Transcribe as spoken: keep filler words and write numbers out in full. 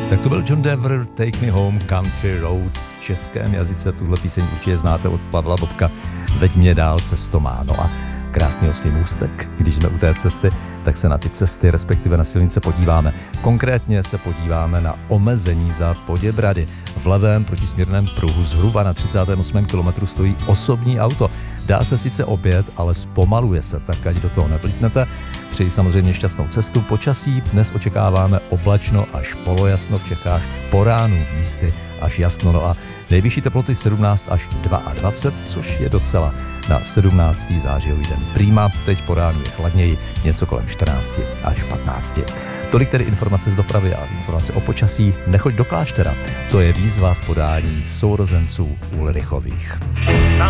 Tak to byl John Denver, Take Me Home, Country Roads. V českém jazyce tuhle píseň určitě znáte od Pavla Bobka. Veď mě dál, cesto má. No a krásný oslý můstek. Když jsme u té cesty, tak se na ty cesty, respektive na silnice podíváme. Konkrétně se podíváme na omezení za Poděbrady. V levém protisměrném pruhu zhruba na třicátém osmém kilometru stojí osobní auto. Dá se sice obět, ale zpomaluje se, tak ať do toho nevlítnete. Přeji samozřejmě šťastnou cestu. Počasí dnes očekáváme oblačno až polojasno, v Čechách po ránu místy až jasno. No a nejvyšší teploty sedmnáct až dvacet dva, což je docela na sedmnáctý zářijový den. Prima, teď po ránu je chladněji, něco kolem čtrnáct až patnáct. Tolik tedy informace z dopravy a informace o počasí. Nechoď do kláštera, to je výzva v podání sourozenců Ulrichových.